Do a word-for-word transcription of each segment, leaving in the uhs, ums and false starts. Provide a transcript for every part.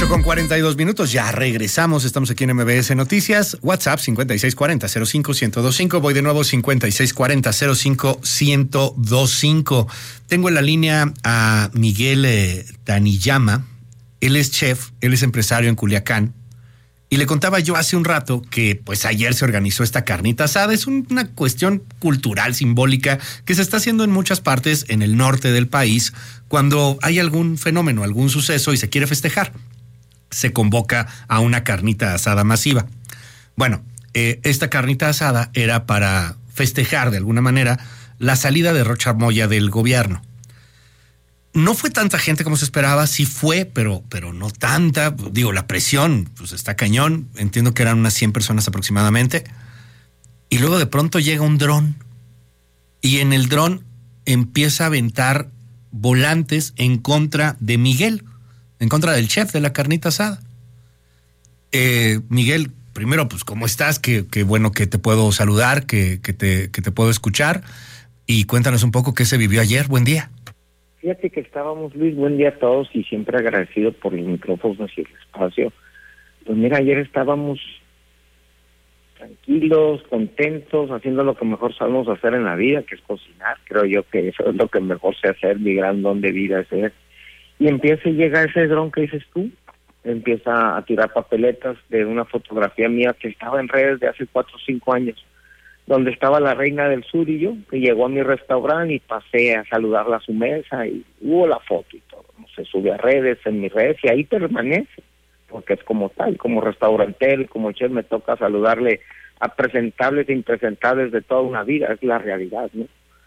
ocho con cuarenta y dos minutos, ya regresamos, estamos aquí en M B S Noticias, WhatsApp cincuenta y seis cuarenta cero cinco uno cero cinco, voy de nuevo cincuenta y seis cuarenta cero cinco uno cero dos cinco. Tengo en la línea a Miguel eh, Taniyama, él es chef, él es empresario en Culiacán, y le contaba yo hace un rato que pues ayer se organizó esta carnita asada. Es un, una cuestión cultural, simbólica, que se está haciendo en muchas partes en el norte del país cuando hay algún fenómeno, algún suceso y se quiere festejar. Se convoca a una carnita asada masiva. Bueno, eh, esta carnita asada era para festejar de alguna manera la salida de Rocha Moya del gobierno. No fue tanta gente como se esperaba, sí fue, pero, pero no tanta. Digo, la presión pues está cañón. Entiendo que eran unas cien personas aproximadamente. Y luego de pronto llega un dron. Y en el dron empieza a aventar volantes en contra de Miguel, en contra del chef de la carnita asada. Eh, Miguel, primero, pues, ¿cómo estás? Qué, qué bueno que te puedo saludar, que, que, te, que te puedo escuchar. Y cuéntanos un poco qué se vivió ayer. Buen día. Fíjate que estábamos, Luis, buen día a todos y siempre agradecido por los micrófonos y el espacio. Pues mira, ayer estábamos tranquilos, contentos, haciendo lo que mejor sabemos hacer en la vida, que es cocinar. Creo yo que eso es lo que mejor sé hacer, mi gran don de vida es ser. Y empieza y llega ese dron que dices tú, empieza a tirar papeletas de una fotografía mía que estaba en redes de hace cuatro o cinco años, donde estaba la reina del sur y yo, que llegó a mi restaurante y pasé a saludarla a su mesa y hubo la foto y todo. No se sube a redes, en mis redes, y ahí permanece, porque es como tal, como restaurantero, como chef, me toca saludarle a presentables e impresentables de toda una vida, es la realidad, ¿no?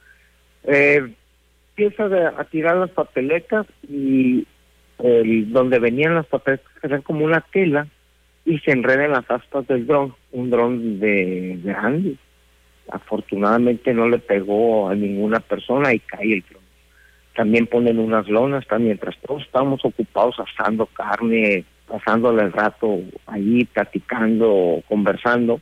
Eh, empieza de, a tirar las papeletas y el, donde venían las papeletas eran como una tela y se enredan las aspas del dron, un dron de grande. Afortunadamente no le pegó a ninguna persona y cae el dron. También ponen unas lonas, mientras todos estábamos ocupados asando carne, pasándole el rato allí, platicando, conversando,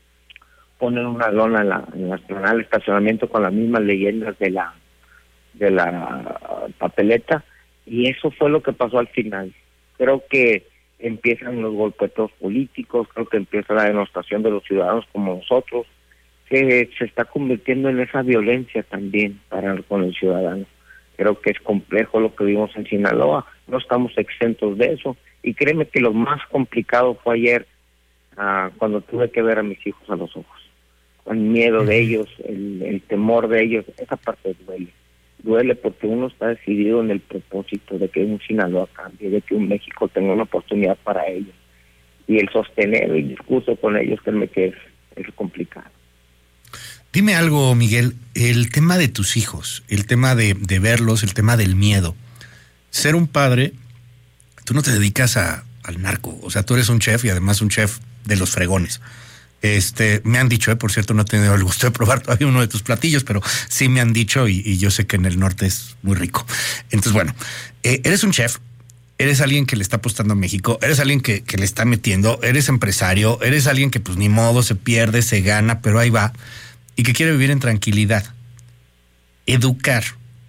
ponen una lona en la, en la zona del estacionamiento con las mismas leyendas de la de la papeleta, y eso fue lo que pasó al final. Creo que empiezan los golpeteos políticos, creo que empieza la denostación de los ciudadanos como nosotros, que se está convirtiendo en esa violencia también para con el ciudadano. Creo que es complejo lo que vimos en Sinaloa, no estamos exentos de eso, y créeme que lo más complicado fue ayer, uh, cuando tuve que ver a mis hijos a los ojos, el miedo de ellos, el, el temor de ellos, esa parte duele, duele porque uno está decidido en el propósito de que un Sinaloa cambie, de que un México tenga una oportunidad para ellos, y el sostener el discurso con ellos, créeme que es, es complicado. Dime algo, Miguel, el tema de tus hijos, el tema de, de verlos, el tema del miedo. Ser un padre, tú no te dedicas a, al narco, o sea, tú eres un chef y además un chef de los fregones. Este, me han dicho, eh, por cierto, no he tenido el gusto de probar todavía uno de tus platillos, pero sí me han dicho y, y yo sé que en el norte es muy rico. Entonces, bueno, eh, eres un chef, eres alguien que le está apostando a México, eres alguien que, que le está metiendo, eres empresario, eres alguien que pues ni modo, se pierde, se gana, pero ahí va. Y que quiere vivir en tranquilidad. Educar,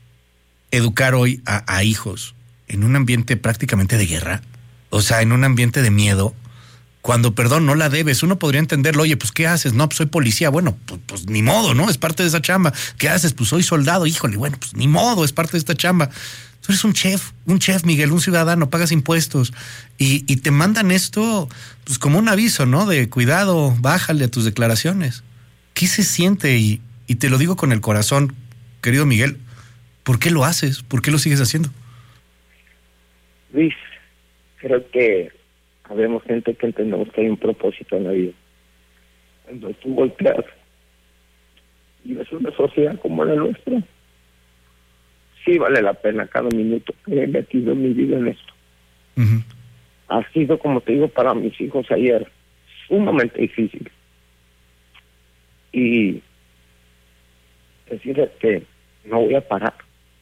educar hoy a, a hijos en un ambiente prácticamente de guerra, o sea, en un ambiente de miedo, cuando, perdón, no la debes. Uno podría entenderlo, oye, pues, ¿qué haces? No, pues soy policía. Bueno, pues, pues ni modo, ¿no? Es parte de esa chamba. ¿Qué haces? Pues soy soldado. Híjole, bueno, pues ni modo, es parte de esta chamba. Tú eres un chef, un chef, Miguel, un ciudadano, pagas impuestos y, y te mandan esto, pues como un aviso, ¿no? De cuidado, bájale a tus declaraciones. ¿Qué se siente? Y, y te lo digo con el corazón, querido Miguel, ¿por qué lo haces? ¿Por qué lo sigues haciendo? Luis, creo que habemos gente que entendemos que hay un propósito en la vida. Cuando tú volteas y ves una sociedad como la nuestra, sí vale la pena cada minuto que he metido mi vida en esto. Uh-huh. Ha sido, como te digo, para mis hijos ayer, sumamente difícil. Y decirles que no voy a parar.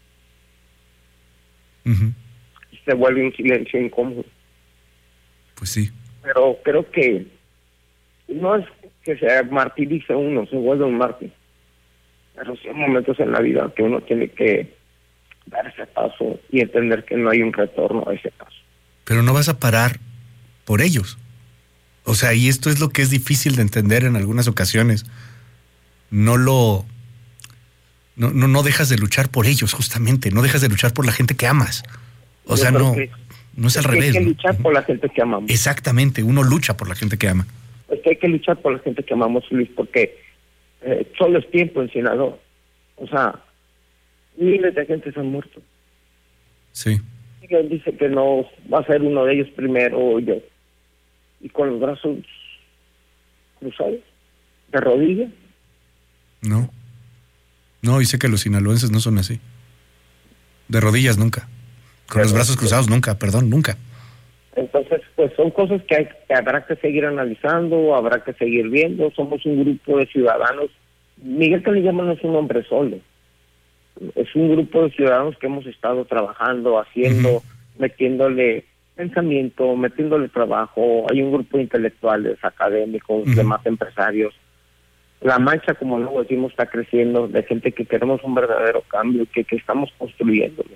Uh-huh. Y se vuelve un silencio incómodo. Pues sí. Pero creo que no es que se martirice uno, se vuelve un mártir. Pero sí hay momentos en la vida que uno tiene que dar ese paso y entender que no hay un retorno a ese paso. pero no vas a parar por ellos. O sea, y esto es lo que es difícil de entender en algunas ocasiones. No lo... No, no, no dejas de luchar por ellos, justamente. No dejas de luchar por la gente que amas. O Yo sea, no, que, no es, es al revés. Hay que ¿no? luchar por la gente que amamos. Exactamente, uno lucha por la gente que ama. Es que hay que luchar por la gente que amamos, Luis, porque eh, solo es tiempo en Sinaloa. O sea, miles de gente se han muerto. Sí. Miguel dice que no va a ser uno de ellos primero o yo. Y con los brazos cruzados, de rodillas. No. No, y sé que los sinaloenses no son así. De rodillas nunca. Con Pero, los brazos cruzados nunca, perdón, nunca. Entonces, pues son cosas que, hay, que habrá que seguir analizando, habrá que seguir viendo. Somos un grupo de ciudadanos. Miguel Canillama no es un hombre solo. Es un grupo de ciudadanos que hemos estado trabajando, haciendo, uh-huh. metiéndole pensamiento, metiéndole trabajo. Hay un grupo de intelectuales, académicos, uh-huh. demás empresarios. La mancha, como luego decimos, está creciendo, de gente que queremos un verdadero cambio, que, que estamos construyéndolo.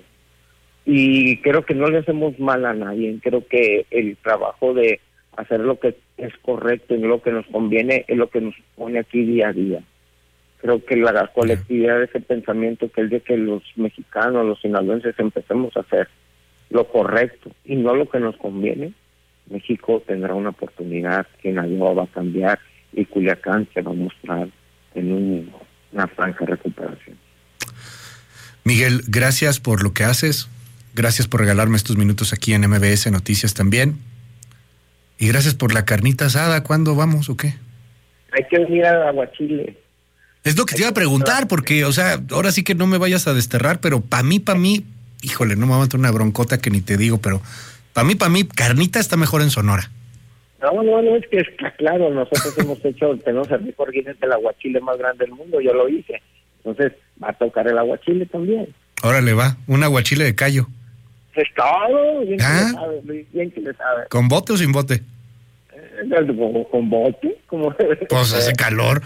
Y creo que no le hacemos mal a nadie. Creo que el trabajo de hacer lo que es correcto y lo que nos conviene es lo que nos pone aquí día a día. Creo que la colectividad de ese pensamiento, que el de que los mexicanos, los sinaloenses empecemos a hacer lo correcto y no lo que nos conviene, México tendrá una oportunidad, Sinaloa va a cambiar y Culiacán se va a mostrar en un, una franca recuperación. Miguel, gracias por lo que haces, gracias por regalarme estos minutos aquí en M B S Noticias también, y gracias por la carnita asada. ¿Cuándo vamos o qué? Hay que venir a Aguachile. Es lo que te iba a preguntar, porque, o sea, ahora sí que no me vayas a desterrar, pero para mí, para mí, híjole, no me va a meter una broncota que ni te digo, pero para mí, para mí, carnita está mejor en Sonora. No, no, no, es que está claro, nosotros hemos hecho, tenemos el récord Guinness del aguachile más grande del mundo, yo lo hice. Entonces, va a tocar el aguachile también. Órale, va, un aguachile de callo. Es todo, bien ¿Ah? que le sabe, bien que le sabe. ¿Con bote o sin bote? Eh, ¿Con, con bote? Como pues hace calor.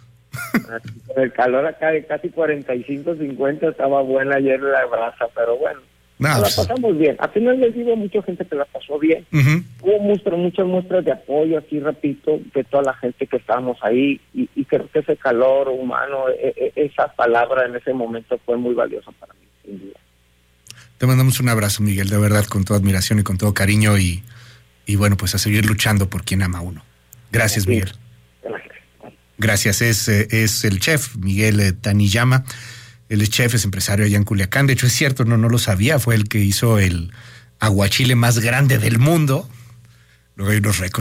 El calor acá de casi cuarenta y cinco, cincuenta, estaba buena ayer la brasa, pero bueno. No, la pues... pasamos bien. Al final les digo, mucha gente que la pasó bien. Uh-huh. Hubo muestras, muchas muestras de apoyo aquí, repito, de toda la gente que estábamos ahí. Y, y creo que ese calor humano, e, e, esa palabra en ese momento fue muy valiosa para mí, sin duda. Te mandamos un abrazo, Miguel, de verdad, con toda admiración y con todo cariño. Y, y bueno, pues a seguir luchando por quien ama a uno. Gracias, sí. Miguel. Gracias. Gracias. Es, es el chef Miguel Tanillama. Él es chef, es empresario allá en Culiacán. De hecho, es cierto, no, no lo sabía. Fue el que hizo el aguachile más grande del mundo. Luego hay unos récords